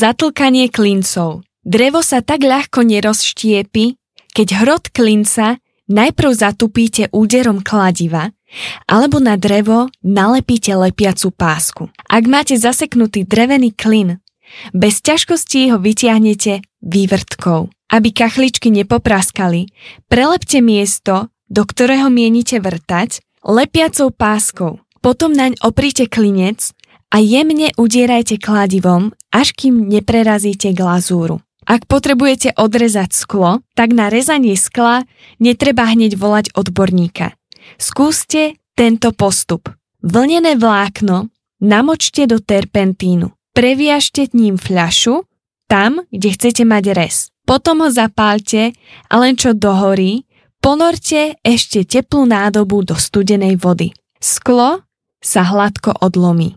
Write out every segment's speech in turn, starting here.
Zatlkanie klincov. Drevo sa tak ľahko nerozštiepi, keď hrot klinca najprv zatupíte úderom kladiva, alebo na drevo nalepíte lepiacu pásku. Ak máte zaseknutý drevený klin, bez ťažkosti ho vytiahnete vývrtkou. Aby kachličky nepopraskali, prelepte miesto, do ktorého mienite vrtať, lepiacou páskou. Potom naň opríte klinec a jemne udierajte kladivom, až kým neprerazíte glazúru. Ak potrebujete odrezať sklo, tak na rezanie skla netreba hneď volať odborníka. Skúste tento postup. Vlnené vlákno namočte do terpentínu. Previažte ním fľašu tam, kde chcete mať rez. Potom ho zapálte a len čo dohorí, ponorte ešte teplú nádobu do studenej vody. Sklo sa hladko odlomí.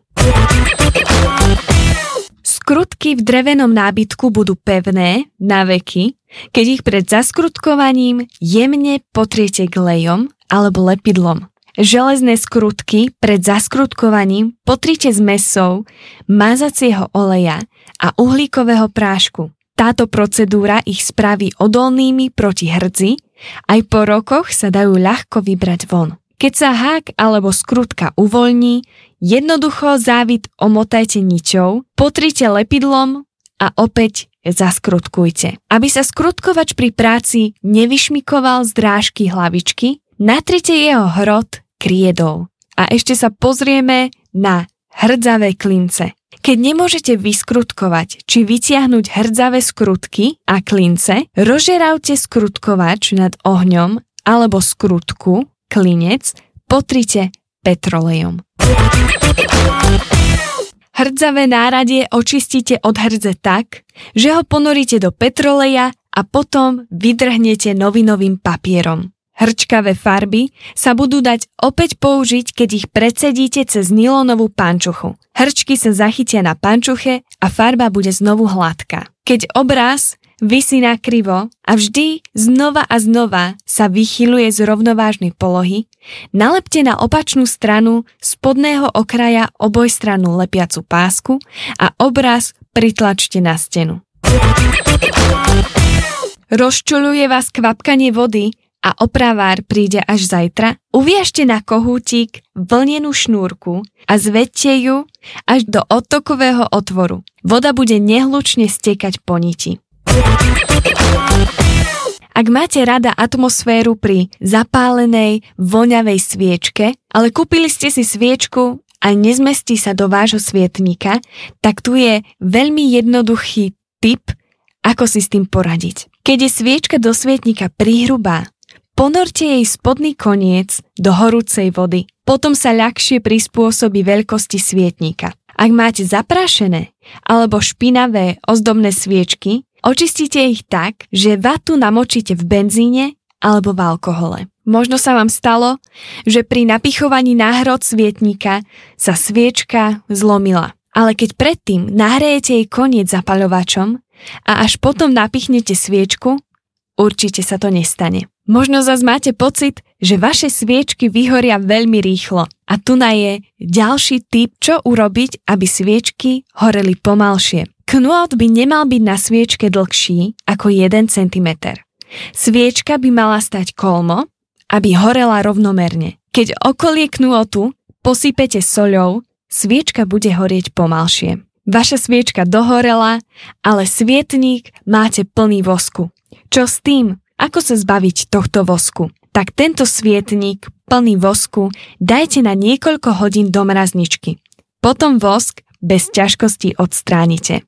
Skrutky v drevenom nábytku budú pevné na veky, keď ich pred zaskrutkovaním jemne potriete glejom alebo lepidlom. Železné skrutky pred zaskrutkovaním potrite zmesou mazacieho oleja a uhlíkového prášku. Táto procedúra ich spraví odolnými proti hrdzi, aj po rokoch sa dajú ľahko vybrať von. Keď sa hák alebo skrutka uvoľní, jednoducho závit omotajte niťou, potrite lepidlom a opäť zaskrutkujte. Aby sa skrutkovač pri práci nevyšmikoval z drážky hlavičky, natrite jeho hrot kriedou. A ešte sa pozrieme na hrdzavé klince. Keď nemôžete vyskrutkovať či vytiahnuť hrdzavé skrutky a klince, rozžeravte skrutkovač nad ohňom alebo skrutku, klinec, potrite petrolejom. Hrdzavé náradie očistíte od hrdze tak, že ho ponoríte do petroleja a potom vydrhnete novinovým papierom. Hrčkavé farby sa budú dať opäť použiť, keď ich precedíte cez nylónovú pančuchu. Hrčky sa zachytia na pančuche a farba bude znovu hladká. Keď obraz visí nakrivo a vždy znova a znova sa vychýľuje z rovnovážnej polohy, nalepte na opačnú stranu spodného okraja obojstrannú lepiacu pásku a obraz pritlačte na stenu. Rozčuľuje vás kvapkanie vody a opravár príde až zajtra? Uviažte na kohútik vlnenú šnúrku a zvedte ju až do odtokového otvoru. Voda bude nehlučne stekať po niti. Ak máte rada atmosféru pri zapálenej, voňavej sviečke, ale kúpili ste si sviečku a nezmestí sa do vášho svietnika, tak tu je veľmi jednoduchý tip, ako si s tým poradiť. Keď je sviečka do svietnika prihrubá, ponorte jej spodný koniec do horúcej vody. Potom sa ľahšie prispôsobí veľkosti svietnika. Ak máte zaprášené alebo špinavé ozdobné sviečky, očistíte ich tak, že vatu namočíte v benzíne alebo v alkohole. Možno sa vám stalo, že pri napichovaní na hrot svietnika sa sviečka zlomila. Ale keď predtým nahrejete jej koniec zapaľovačom a až potom napichnete sviečku, určite sa to nestane. Možno zas máte pocit, že vaše sviečky vyhoria veľmi rýchlo. A tu je ďalší tip, čo urobiť, aby sviečky horeli pomalšie. Knôt by nemal byť na sviečke dlhší ako 1 cm. Sviečka by mala stať kolmo, aby horela rovnomerne. Keď okolie knôtu posypete soľou, sviečka bude horieť pomalšie. Vaša sviečka dohorela, ale svietnik máte plný vosku. Čo s tým? Ako sa zbaviť tohto vosku? Tak tento svietnik plný vosku dajte na niekoľko hodín do mrazničky. Potom vosk bez ťažkosti odstránite.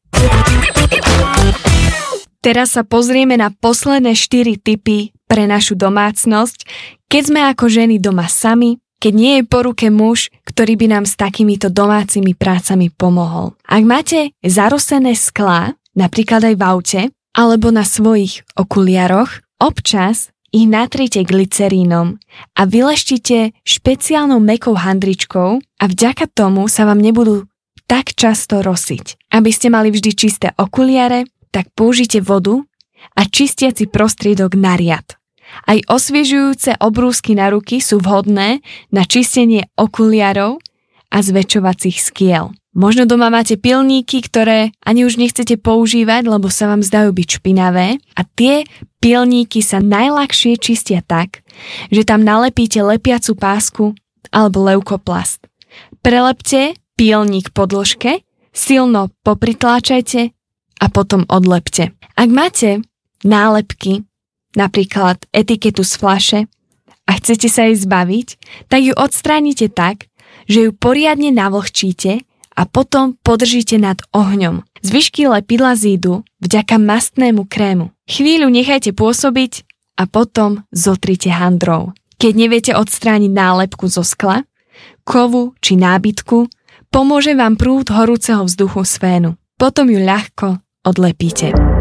Teraz sa pozrieme na posledné 4 tipy pre našu domácnosť, keď sme ako ženy doma sami, keď nie je po ruke muž, ktorý by nám s takýmito domácimi prácami pomohol. Ak máte zarosené sklá, napríklad aj v aute, alebo na svojich okuliaroch, občas ich natrite glycerínom a vyleštite špeciálnou mäkkou handričkou a vďaka tomu sa vám nebudú tak často rosiť. Aby ste mali vždy čisté okuliare, tak použite vodu a čistiaci prostriedok na riad. Aj osviežujúce obrúsky na ruky sú vhodné na čistenie okuliarov a zväčšovacích skiel. Možno doma máte pilníky, ktoré ani už nechcete používať, lebo sa vám zdajú byť špinavé a tie pilníky sa najľahšie čistia tak, že tam nalepíte lepiacu pásku alebo leukoplast. Prelepte pilník po dĺžke, silno popritláčajte a potom odlepte. Ak máte nálepky, napríklad etiketu z fľaše a chcete sa jej zbaviť, tak ju odstránite tak, že ju poriadne navlhčíte a potom podržíte nad ohňom. Zvyšky lepidla zídu vďaka mastnému krému. Chvíľu nechajte pôsobiť a potom zotrite handrou. Keď neviete odstrániť nálepku zo skla, kovu či nábytku, pomôže vám prúd horúceho vzduchu z fénu. Potom ju ľahko odlepíte.